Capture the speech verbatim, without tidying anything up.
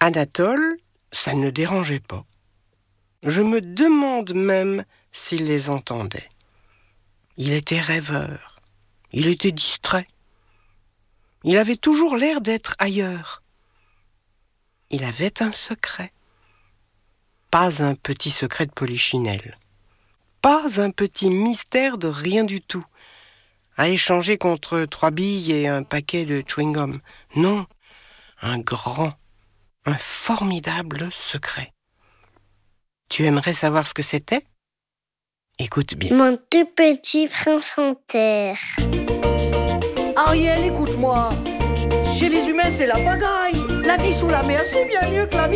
Anatole, ça ne le dérangeait pas. Je me demande même s'il les entendait. Il était rêveur. Il était distrait. Il avait toujours l'air d'être ailleurs. Il avait un secret. Pas un petit secret de polichinelle. Pas un petit mystère de rien du tout, à échanger contre trois billes et un paquet de chewing-gum. Non, un grand, un formidable secret. Tu aimerais savoir ce que c'était ? Écoute bien. Mon tout petit prince en terre. Ariel, écoute-moi. Chez les humains, c'est la pagaille. La vie sous la mer, c'est bien mieux que la vie